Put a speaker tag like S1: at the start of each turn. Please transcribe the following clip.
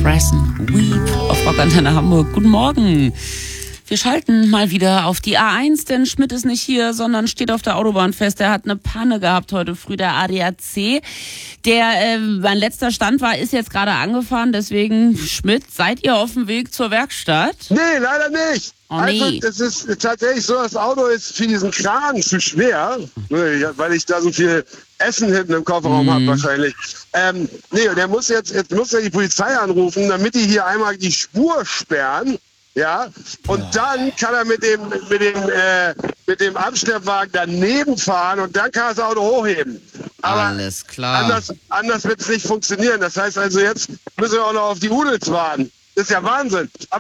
S1: Expressen Weep auf Rockantenne Hamburg. Guten Morgen. Wir schalten mal wieder auf die A1, denn Schmidt ist nicht hier, sondern steht auf der Autobahn fest. Er hat eine Panne gehabt heute früh, der ADAC. Mein letzter Stand ist jetzt gerade angefahren. Deswegen, Schmidt, seid ihr auf dem Weg zur Werkstatt?
S2: Nee, leider nicht.
S1: Oh, nee.
S2: Also, das ist tatsächlich so, das Auto ist für diesen Kran zu schwer, weil ich da so viel Essen hinten im Kofferraum habe wahrscheinlich. Nee, und muss muss er die Polizei anrufen, damit die hier einmal die Spur sperren. Ja, und dann kann er mit dem Abschleppwagen daneben fahren und dann kann er das Auto hochheben. Aber
S1: alles klar.
S2: Anders wird es nicht funktionieren. Das heißt also, jetzt müssen wir auch noch auf die Udels warten. Das ist ja Wahnsinn.